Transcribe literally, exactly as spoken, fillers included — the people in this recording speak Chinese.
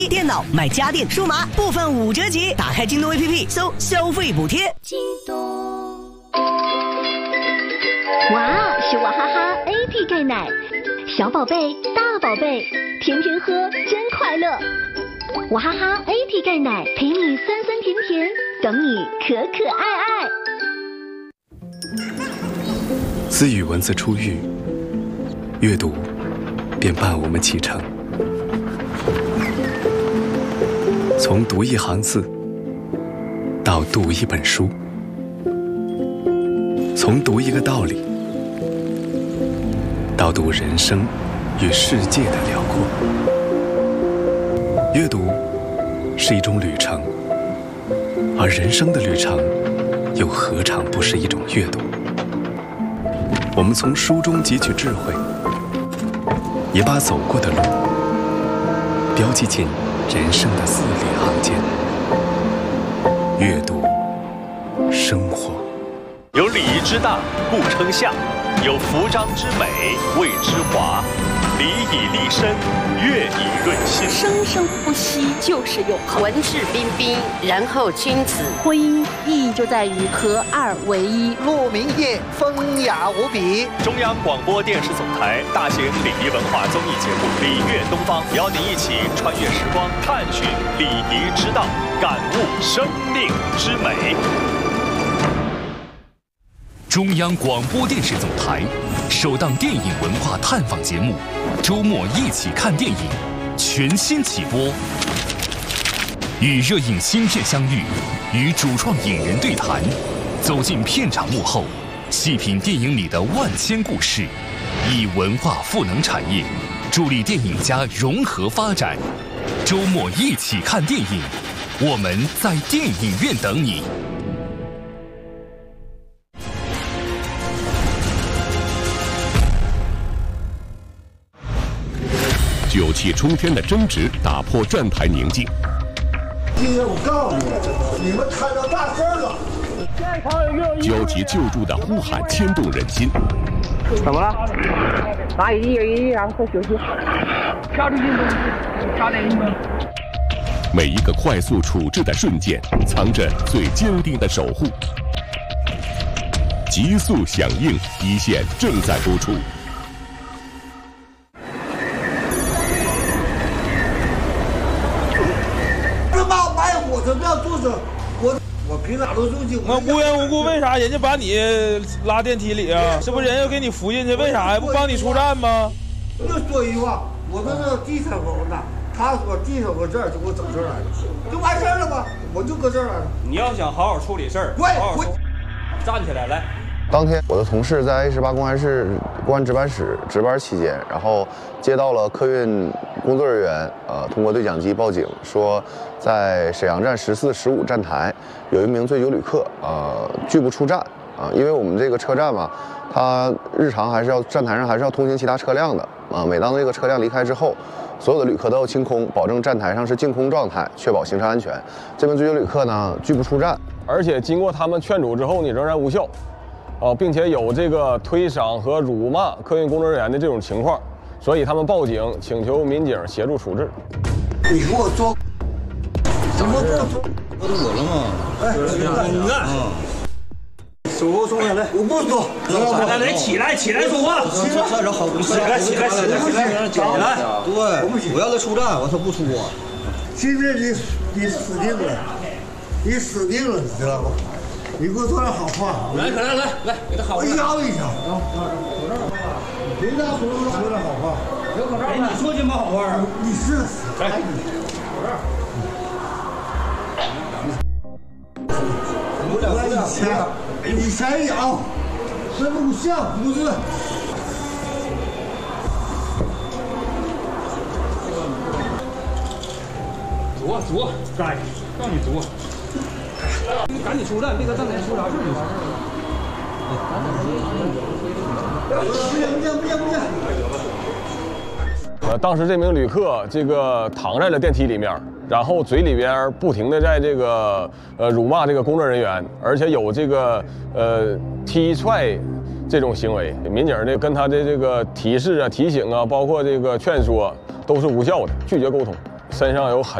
电脑买家电、数码部分五折起，打开京东 A P P 搜消费补贴。 京东。哇，是娃哈哈 A P 钙奶，小宝贝、大宝贝，天天喝真快乐。娃哈哈 A P 钙奶陪你酸酸甜甜，等你可可爱爱。 自语文字出狱，阅读便伴我们启程。从读一行字到读一本书，从读一个道理到读人生与世界的辽阔。阅读是一种旅程，而人生的旅程又何尝不是一种阅读？我们从书中汲取智慧，也把走过的路标记进人生的字里行间。阅读，生活。 有礼仪之大，故称相；有服章之美，谓之华。礼以立身，乐以润心。 生生不息就是永恒。 文质彬彬，然后君子。 婚姻意义就在于合二为一。 鹿鸣夜，风雅无比。 中央广播电视总台大型礼仪文化综艺节目《礼乐东方》，邀您一起穿越时光，探寻礼仪之道，感悟生命之美。 中央广播电视总台首档电影文化探访节目《周末一起看电影》全新起播，与热映新片相遇，与主创影人对谈，走进片场幕后，细品电影里的万千故事，以文化赋能产业，助力电影家融合发展。周末一起看电影，我们在电影院等你。 酒气冲天的争执打破站台宁静。 今天我告诉你，你们摊到大事了。 焦急救助的呼喊牵动人心。 怎么了？拿一个一然后快休息。下出运动，加点运动。 每一个快速处置的瞬间，藏着最坚定的守护。急速响应，一线正在播出。 我不要坐着，我我凭哪都中计？ 我无缘无故为啥人家把你拉电梯里啊？这不人要给你扶进去，为啥呀？不帮你出站吗？ 就说一句话，我在这地上口呢，他说地上搁这儿就给我整这儿来了，就完事儿了吗？我就搁这儿来了。 你要想好好处理事儿， 滚滚，站起来来。 当天，我的同事在 A 十八公安室公安值班室值班期间，然后接到了客运工作人员呃通过对讲机报警，说在沈阳站十四、十五站台有一名醉酒旅客呃拒不出站啊、呃，因为我们这个车站嘛，它日常还是要站台上还是要通行其他车辆的啊、呃。每当这个车辆离开之后，所有的旅客都要清空，保证站台上是净空状态，确保行车安全。这名醉酒旅客呢拒不出站， 而且经过他们劝阻之后呢，仍然无效。啊，并且有这个推搡和辱骂客运工作人员的这种情况，所以他们报警，请求民警协助处置。 你给我说，怎么不说？ 我都我了吗？ 哎，你看，手给我松下来，我不说。 来来来，起来起来说话。 起来起来好，起来起来起来起来起来。对，我要他出站，我他不出啊。 今天你你死定了，你死定了，你知道吗？你给我说点好话， 来，来来来，给他好话。 我摇一下，别让我说点好话。 有口罩吗？你说句么好话？ 你是来， 我以前以前有，是录像不是。 左左，该，让你左。赶紧出站，别搁站台出啥事就行。 不行不行不行不行！ 呃，当时这名旅客这个躺在了电梯里面，然后嘴里边不停的在这个呃辱骂这个工作人员，而且有这个呃踢踹这种行为。民警呢跟他的这个提示啊、提醒啊，包括这个劝说都是无效的，拒绝沟通。 身上有很